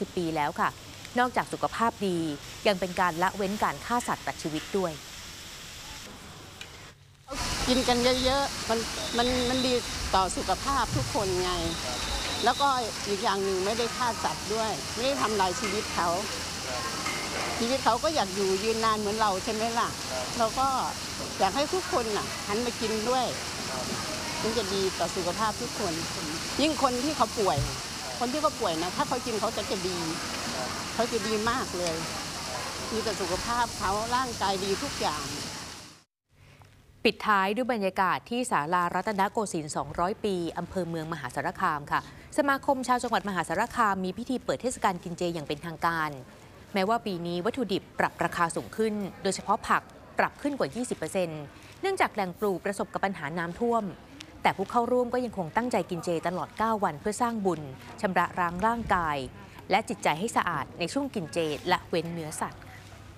30 ปีแล้วค่ะนอกจากสุขภาพดียังเป็นการละเว้นการฆ่าสัตว์ตัดชีวิตด้วยกินกันเยอะๆมันดีต่อสุขภาพทุกคนไงแล้วก็อีกอย่างหนึ่งไม่ได้ฆ่าสัตว์ด้วยไม่ได้ทำลายชีวิตเขาก็อยากอยู่ยืนนานเหมือนเราใช่ไหมล่ะเราก็อยากให้ทุกคนหันมากินด้วยมันจะดีต่อสุขภาพทุกคนยิ่งคนที่เขาป่วยนะถ้าเขากินเขาจะดีมากเลยมีแต่สุขภาพเขาร่างกายดีทุกอย่างปิดท้ายด้วยบรรยากาศที่ศาลารัตนโกสินทร์200 ปีอำเภอเมืองมหาสารคามค่ะสมาคมชาวจังหวัดมหาสารคามมีพิธีเปิดเทศกาลกินเจอย่างเป็นทางการแม้ว่าปีนี้วัตถุดิบปรับราคาสูงขึ้นโดยเฉพาะผักปรับขึ้นกว่า 20% เนื่องจากแหล่งปลูกประสบกับปัญหาน้ำท่วมแต่ผู้เข้าร่วมก็ยังคงตั้งใจกินเจตลอด 9 วันเพื่อสร้างบุญชำระล้างร่างกายและจิตใจให้สะอาดในช่วงกินเจและเว้นเนื้อสัตว์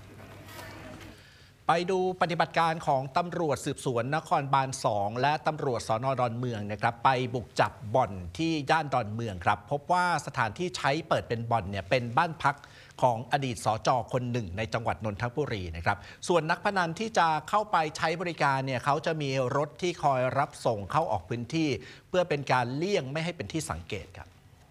ไปดูปฏิบัติการของตำรวจสืบสวนนครบาล2และตำรวจสน.ดอนเมืองนะครับไปบุกจับบ่อนที่ย่านดอนเมืองครับพบว่าสถานที่ใช้เปิดเป็นบ่อนเนี่ยเป็นบ้านพักของอดีตสจ.คนหนึ่งในจังหวัดนนทบุรีนะครับส่วนนักพนันที่จะเข้าไปใช้บริการเนี่ยเขาจะมีรถที่คอยรับส่งเข้าออกพื้นที่เพื่อเป็นการเลี่ยงไม่ให้เป็นที่สังเกตครับ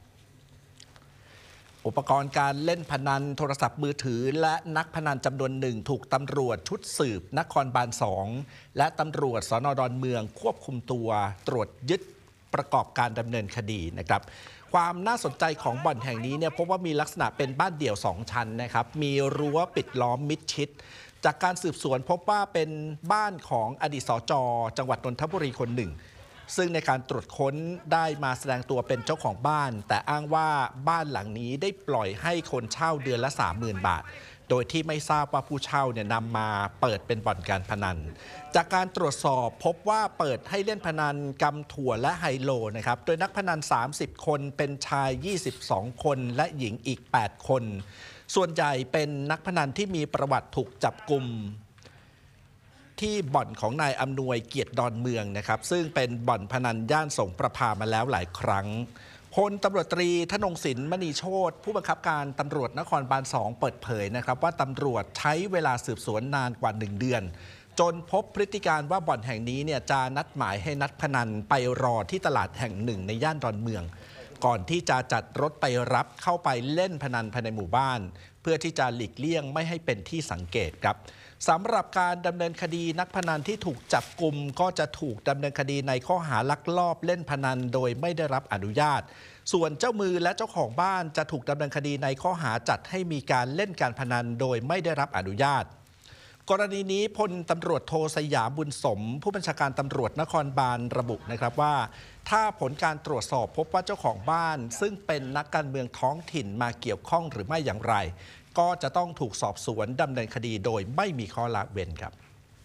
อุปกรณ์การเล่นพนันโทรศัพท์มือถือและนักพนันจำนวนหนึ่งถูกตำรวจชุดสืบนครบาล2และตำรวจสน.ดอนเมืองควบคุมตัวตรวจยึดประกอบการดำเนินคดีนะครับความน่าสนใจของบ่อนแห่งนี้เนี่ยพบว่ามีลักษณะเป็นบ้านเดี่ยว2ชั้นนะครับมีรั้วปิดล้อมมิดชิดจากการสืบสวนพบว่าเป็นบ้านของอดีตสจ.จังหวัดนนทบุรีคนหนึ่งซึ่งในการตรวจค้นได้มาแสดงตัวเป็นเจ้าของบ้านแต่อ้างว่าบ้านหลังนี้ได้ปล่อยให้คนเช่าเดือนละ 30,000 บาทโดยที่ไม่ทราบว่าผู้เช่าเนี่ยนำมาเปิดเป็นบ่อนการพนันจากการตรวจสอบพบว่าเปิดให้เล่นพนันกำถั่วและไฮโลนะครับโดยนักพนัน30 คนเป็นชาย22 คนและหญิงอีก8 คนส่วนใหญ่เป็นนักพนันที่มีประวัติถูกจับกุมที่บ่อนของนายอำนวยเกียรติดอนเมืองนะครับซึ่งเป็นบ่อนพนันย่านสงประพามาแล้วหลายครั้งพลตำรวจตรีธนงศิลป์มณีโชติผู้บังคับการตำรวจนครบาล2เปิดเผยนะครับว่าตำรวจใช้เวลาสืบสวนนานกว่า1 เดือนจนพบพฤติการว่าบ่อนแห่งนี้เนี่ยจะนัดหมายให้นักพนันไปรอที่ตลาดแห่งหนึ่งในย่านดอนเมืองก่อนที่จะจัดรถไปรับเข้าไปเล่นพนันภายในหมู่บ้านเพื่อที่จะหลีกเลี่ยงไม่ให้เป็นที่สังเกตครับสำหรับการดำเนินคดีนักพนันที่ถูกจับกุมก็จะถูกดำเนินคดีในข้อหาลักลอบเล่นพนันโดยไม่ได้รับอนุญาตส่วนเจ้ามือและเจ้าของบ้านจะถูกดำเนินคดีในข้อหาจัดให้มีการเล่นการพนันโดยไม่ได้รับอนุญาตกรณีนี้พลตำรวจโทสยามบุญสมผู้บัญชาการตำรวจนครบาลระบุนะครับว่าถ้าผลการตรวจสอบพบว่าเจ้าของบ้านซึ่งเป็นนักการเมืองท้องถิ่นมาเกี่ยวข้องหรือไม่อย่างไรก็จะต้องถูกสอบสวนดำเนินคดีโดยไม่มีข้อละเว้นครับ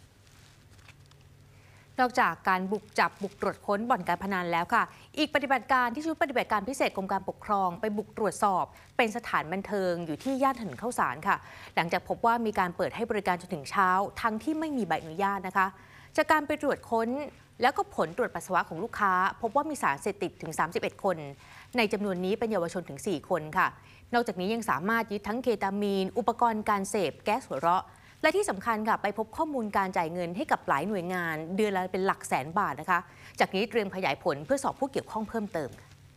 นอกจากการบุกจับบุกตรวจค้นบ่อนการพนันแล้วค่ะอีกปฏิบัติการที่ชุดปฏิบัติการพิเศษกรมการปกครองไปบุกตรวจสอบเป็นสถานบันเทิงอยู่ที่ย่านถนนข้าวสารค่ะหลังจากพบว่ามีการเปิดให้บริการจนถึงเช้าทั้งที่ไม่มีใบอนุญาตนะคะจากการไปตรวจค้นแล้วก็ผลตรวจปัสสาวะของลูกค้าพบว่ามีสารเสพติดถึง31 คนในจำนวนนี้เป็นเยาวชนถึง4 คนค่ะนอกจากนี้ยังสามารถยึดทั้งเคตามีนอุปกรณ์การเสพแก๊สหัวเราะและที่สำคัญค่ะไปพบข้อมูลการจ่ายเงินให้กับหลายหน่วยงานเดือนละเป็นหลักแสนบาทนะคะจากนี้เตรียมขยายผลเพื่อสอบผู้เกี่ยวข้องเพิ่มเติม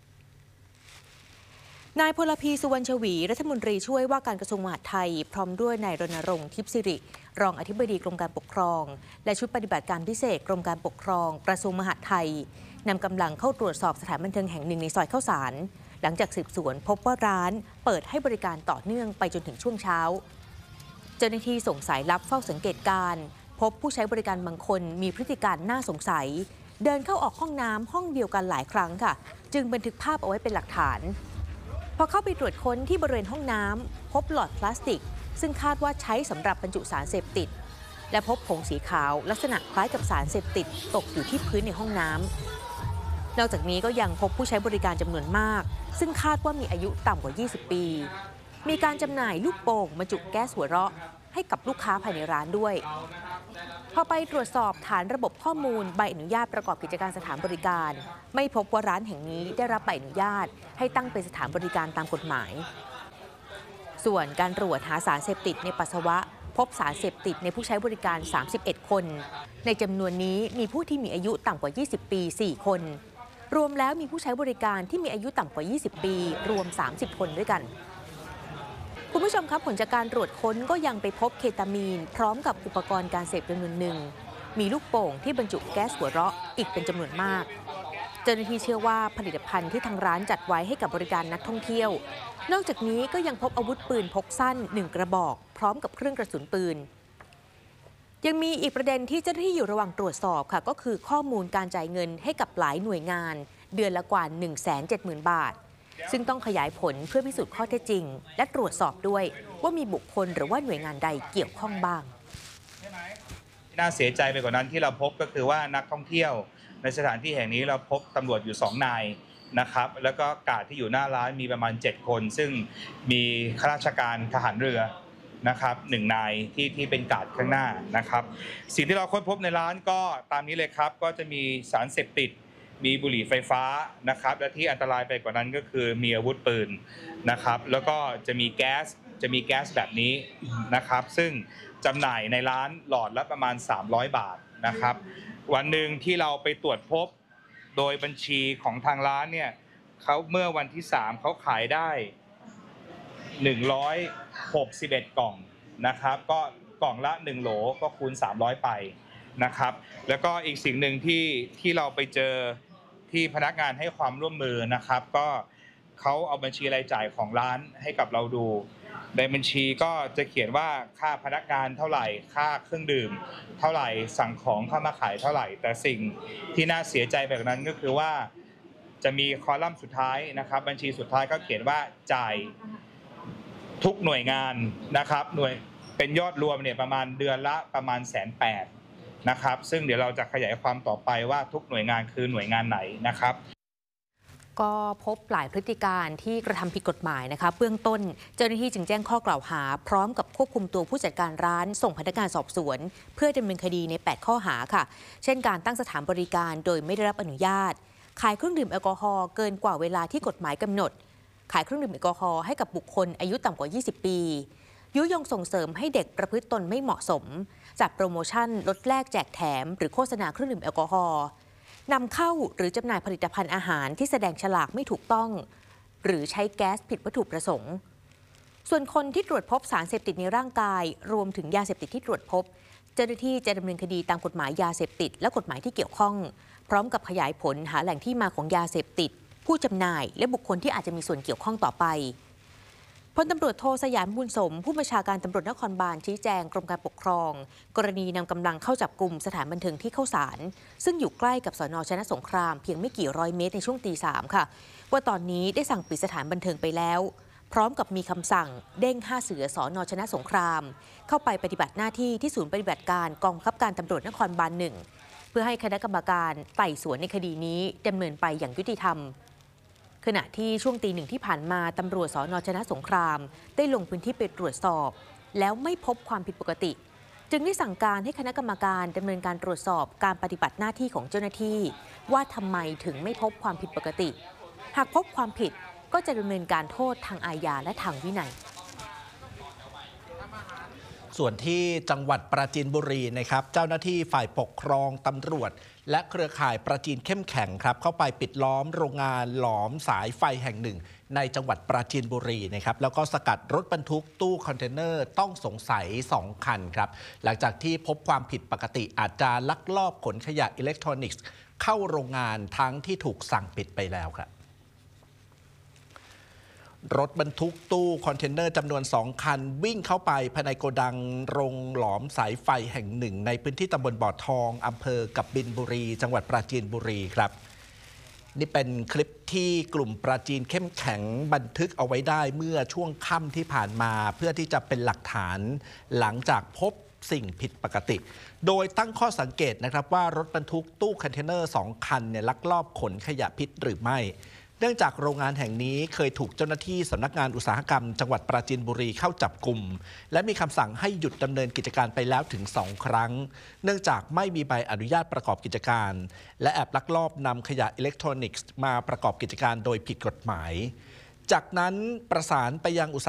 นายพลพีสุวรรณชวีรัฐมนตรีช่วยว่าการกระทรวงมหาดไทยพร้อมด้วยนายรณรงค์ทิพย์สิริรองอธิบดีกรมการปกครองและชุดปฏิบัติการพิเศษกรมการปกครองกระทรวงมหาดไทยนำกำลังเข้าตรวจสอบสถานบันเทิงแห่งหนึ่งในซอยข้าวสารหลังจากสืบสวนพบว่าร้านเปิดให้บริการต่อเนื่องไปจนถึงช่วงเช้าเจ้าหน้าที่ส่งสายลับเฝ้าสังเกตการพบผู้ใช้บริการบางคนมีพฤติการน่าสงสัยเดินเข้าออกห้องน้ำห้องเดียวกันหลายครั้งค่ะจึงบันทึกภาพเอาไว้เป็นหลักฐานพอเข้าไปตรวจค้นที่บริเวณห้องน้ำพบหลอดพลาสติกซึ่งคาดว่าใช้สำหรับบรรจุสารเสพติดและพบผงสีขาวลักษณะคล้ายกับสารเสพติดตกอยู่ที่พื้นในห้องน้ำนอกจากนี้ก็ยังพบผู้ใช้บริการจำนวนมากซึ่งคาดว่ามีอายุต่ำกว่า20 ปีมีการจำหน่ายลูกโป่งบรรจุแก๊สหัวเราะให้กับลูกค้าภายในร้านด้วยพอไปตรวจสอบฐานระบบข้อมูลใบอนุญาตประกอบกิจการสถานบริการไม่พบว่าร้านแห่งนี้ได้รับใบอนุญาตให้ตั้งเป็นสถานบริการตามกฎหมายส่วนการตรวจหาสารเสพติดในปัสสาวะพบสารเสพติดในผู้ใช้บริการ 31 คน ในจำนวนนี้มีผู้ที่มีอายุต่ำกว่า 20 ปี 4 คน รวมแล้วมีผู้ใช้บริการที่มีอายุต่ำกว่า 20 ปีรวม 30 คนด้วยกันคุณผู้ชมครับผลจากการตรวจค้นก็ยังไปพบเคตามีนพร้อมกับอุปกรณ์การเสพจำนวนหนึ่งมีลูกโป่งที่บรรจุแก๊สหัวเราะอีกเป็นจำนวนมากเจ้าหน้าที่เชื่อว่าผลิตภัณฑ์ที่ทางร้านจัดไว้ให้กับบริการนักท่องเที่ยวนอกจากนี้ก็ยังพบอาวุธปืนพกสั้น1 กระบอกพร้อมกับเครื่องกระสุนปืนยังมีอีกประเด็นที่เจ้าหน้าที่อยู่ระหว่างตรวจสอบค่ะก็คือข้อมูลการจ่ายเงินให้กับหลายหน่วยงานเดือนละกว่า 170,000 บาทซึ่งต้องขยายผลเพื่อพิสูจน์ข้อเท็จจริงและตรวจสอบด้วยว่ามีบุคคลหรือว่าหน่วยงานใดเกี่ยวข้องบ้างน่าเสียใจไปกว่านั้นที่เราพบก็คือว่านักท่องเที่ยวในสถานที่แห่งนี้เราพบตำรวจอยู่2 นายนะครับแล้วก็การ์ดที่อยู่หน้าร้านมีประมาณ7 คนซึ่งมีข้าราชการทหารเรือนะครับ1 นายที่เป็นการ์ดข้างหน้านะครับสิ่งที่เราค้นพบในร้านก็ตามนี้เลยครับก็จะมีสารเสพติดมีบุหรี่ไฟฟ้านะครับและที่อันตรายไปกว่านั้นก็คือมีอาวุธปืนนะครับแล้วก็จะมีแก๊สแบบนี้นะครับซึ่งจำหน่ายในร้านหลอดละประมาณ300 บาทนะครับวันหนึ่งที่เราไปตรวจพบโดยบัญชีของทางร้านเนี่ยเขาเมื่อวันที่3เขาขายได้161 กล่องนะครับก็กล่องละ1 โหลก็คูณ300ไปนะครับแล้วก็อีกสิ่งหนึ่งที่เราไปเจอที่พนักงานให้ความร่วมมือนะครับก็เขาเอาบัญชีรายจ่ายของร้านให้กับเราดูในบัญชีก็จะเขียนว่าค่าพนักงานเท่าไหร่ค่าเครื่องดื่มเท่าไหร่สั่งของเข้ามาขายเท่าไหร่แต่สิ่งที่น่าเสียใจแบบนั้นก็คือว่าจะมีคอลัมน์สุดท้ายนะครับบัญชีสุดท้ายก็เขียนว่าจ่ายทุกหน่วยงานนะครับหน่วยเป็นยอดรวมเนี่ยประมาณเดือนละประมาณ180,000นะครับซึ่งเดี๋ยวเราจะขยายความต่อไปว่าทุกหน่วยงานคือหน่วยงานไหนนะครับก็พบหลายพฤติการที่กระทำผิดกฎหมายนะคะเบื้องต้นเจ้าหน้าที่จึงแจ้งข้อกล่าวหาพร้อมกับควบคุมตัวผู้จัดการร้านส่งพนักงานสอบสวนเพื่อดำเนินคดีใน8 ข้อหาค่ะเช่นการตั้งสถานบริการโดยไม่ได้รับอนุญาตขายเครื่องดื่มแอลกอฮอล์เกินกว่าเวลาที่กฎหมายกำหนดขายเครื่องดื่มแอลกอฮอล์ให้กับบุคคลอายุต่ำกว่า20 ปียุยงส่งเสริมให้เด็กประพฤติตนไม่เหมาะสมจัดโปรโมชั่นลดแลกแจกแถมหรือโฆษณาเครื่องดื่มแอลกอฮอล์นำเข้าหรือจำหน่ายผลิตภัณฑ์อาหารที่แสดงฉลากไม่ถูกต้องหรือใช้แก๊สผิดวัตถุประสงค์ส่วนคนที่ตรวจพบสารเสพติดในร่างกายรวมถึงยาเสพติดที่ตรวจพบเจ้าหน้าที่จะดำเนินคดีตามกฎหมายยาเสพติดและกฎหมายที่เกี่ยวข้องพร้อมกับขยายผลหาแหล่งที่มาของยาเสพติดผู้จำหน่ายและบุคคลที่อาจจะมีส่วนเกี่ยวข้องต่อไปพลตำรวจโทสยามบุญสมผู้บัญชาการตำรวจนครบาลชี้แจงกรมการปกครองกรณีนำกำลังเข้าจับกุมสถานบันเทิงที่เข้าสารซึ่งอยู่ใกล้กับสน.ชนะสงครามเพียงไม่กี่ร้อยเมตรในช่วงตี 3ค่ะว่าตอนนี้ได้สั่งปิดสถานบันเทิงไปแล้วพร้อมกับมีคำสั่งเด้ง5 เสือสน.ชนะสงครามเข้าไปปฏิบัติหน้าที่ที่ศูนย์ปฏิบัติการกองบังคับการตำรวจนครบาล 1เพื่อให้คณะกรรมการไต่สวนในคดีนี้ดำเนินไปอย่างยุติธรรมขณะที่ช่วงตี 1ที่ผ่านมาตำรวจสน.ชนะสงครามได้ลงพื้นที่ไปตรวจสอบแล้วไม่พบความผิดปกติจึงได้สั่งการให้คณะกรรมการดำเนินการตรวจสอบการปฏิบัติหน้าที่ของเจ้าหน้าที่ว่าทำไมถึงไม่พบความผิดปกติหากพบความผิดก็จะดำเนินการโทษทางอาญาและทางวินัยส่วนที่จังหวัดปราจีนบุรีนะครับเจ้าหน้าที่ฝ่ายปกครองตำรวจและเครือข่ายปราจีนเข้มแข็งครับเข้าไปปิดล้อมโรงงานหลอมสายไฟแห่งหนึ่งในจังหวัดปราจีนบุรีนะครับแล้วก็สกัดรถบรรทุกตู้คอนเทนเนอร์ต้องสงสัย2 คันครับหลังจากที่พบความผิดปกติอาจจะลักลอบขนขยะอิเล็กทรอนิกส์เข้าโรงงานทั้งที่ถูกสั่งปิดไปแล้วครับรถบรรทุกตู้คอนเทนเนอร์จำนวน2 คันวิ่งเข้าไปภายในโกดังโรงหลอมสายไฟแห่งหนึ่งในพื้นที่ตำบลบ่อทองอำเภอกับบินบุรีจังหวัดปราจีนบุรีครับนี่เป็นคลิปที่กลุ่มปราจีนเข้มแข็งบันทึกเอาไว้ได้เมื่อช่วงค่ำที่ผ่านมาเพื่อที่จะเป็นหลักฐานหลังจากพบสิ่งผิดปกติโดยตั้งข้อสังเกตนะครับว่ารถบรรทุกตู้คอนเทนเนอร์2 คันเนี่ยลักลอบขนขยะพิษหรือไม่เนื่องจากโรงงานแห่งนี้เคยถูกเจ้าหน้าที่สำนักงานอุตสาหกรรมจังหวัดปราจีนบุรีเข้าจับกุมและมีคำสั่งให้หยุดดำเนินกิจการไปแล้วถึง2 ครั้งเนื่องจากไม่มีใบอนุญาตประกอบกิจการและแอบลักลอบนำขยะอิเล็กทรอนิกส์มาประกอบกิจการโดยผิดกฎหมายจากนั้นประสานไปยังอุตสาห